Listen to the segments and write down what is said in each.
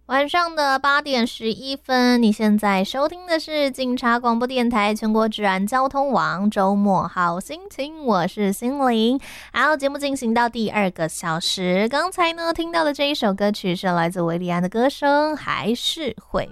晚上的8:11，你现在收听的是警察广播电台全国治安交通网周末好心情，我是心灵。好，节目进行到第2个小时，刚才呢听到的这一首歌曲是来自维里安的歌声，还是会。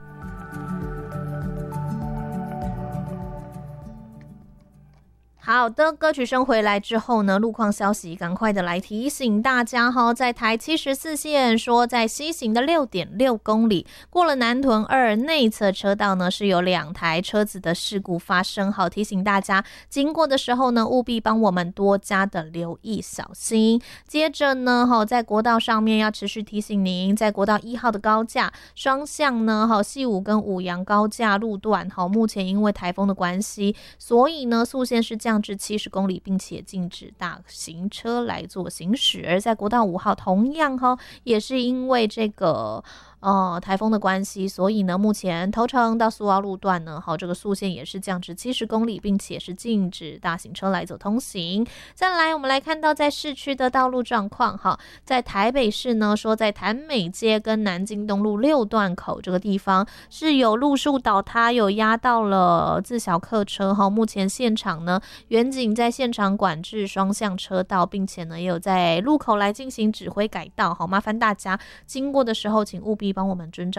好的，歌曲声回来之后呢，路况消息赶快的来提醒大家哈，在台74线说，在西行的 6.6 公里过了南屯2内侧车道呢，是有2台车子的事故发生，好提醒大家经过的时候呢，务必帮我们多加的留意小心。接着呢，在国道上面要持续提醒您，在国道1号的高架双向呢，西武跟五杨高架路段目前因为台风的关系，所以呢速限是降至70公里，并且禁止大型车来做行驶。而在国道5号同样也是因为这个台风的关系，所以呢目前头城到苏澳路段呢这个速限也是降至70公里，并且是禁止大型车来走通行。再来我们来看到在市区的道路状况在台北市呢说，在潭美街跟南京东路6段口这个地方是有路树倒塌，有压到了自小客车目前现场呢远警在现场管制双向车道，并且呢也有在路口来进行指挥改道麻烦大家经过的时候请务必帮我们遵照